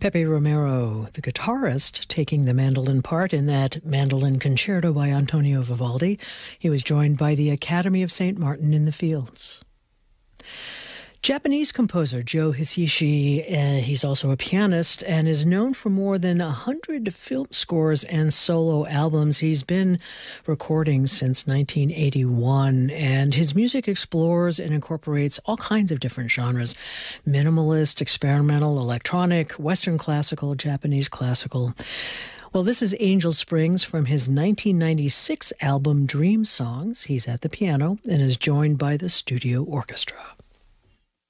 Pepe Romero, the guitarist, taking the mandolin part in that mandolin concerto by Antonio Vivaldi. He was joined by the Academy of St. Martin in the Fields. Japanese composer Joe Hisaishi, he's also a pianist and is known for more than 100 film scores and solo albums. He's been recording since 1981, and his music explores and incorporates all kinds of different genres: minimalist, experimental, electronic, Western classical, Japanese classical. Well, this is Angel Springs from his 1996 album Dream Songs. He's at the piano and is joined by the studio orchestra.